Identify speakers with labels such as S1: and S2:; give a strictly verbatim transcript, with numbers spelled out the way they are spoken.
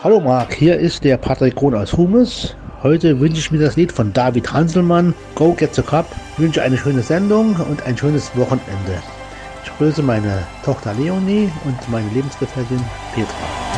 S1: Hallo Marc, hier ist der Patrick Krohn aus Humes. Heute wünsche ich mir das Lied von David Hanselmann, Go Get the Cup. Ich wünsche eine schöne Sendung und ein schönes Wochenende. Ich grüße meine Tochter Leonie und meine Lebensgefährtin Petra.